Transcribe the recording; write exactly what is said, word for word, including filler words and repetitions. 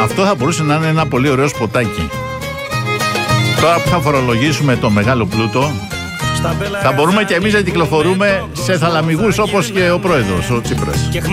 Αυτό θα μπορούσε να είναι ένα πολύ ωραίο σποτάκι. Τώρα που θα φορολογήσουμε το μεγάλο πλούτο, θα μπορούμε και εμείς να κυκλοφορούμε σε θαλαμιγούς όπως και ο πρόεδρος, ο Τσίπρας.